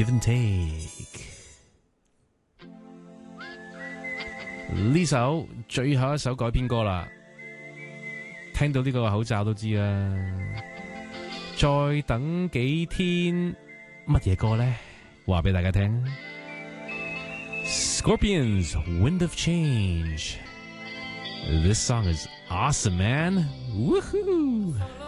Give and Take。呢首最後一首改編歌啦，聽到呢個口罩都知啦。再等幾天，乜嘢歌呢？話俾大家聽。Scorpions, Wind of Change. This song is awesome, man. Woohoo!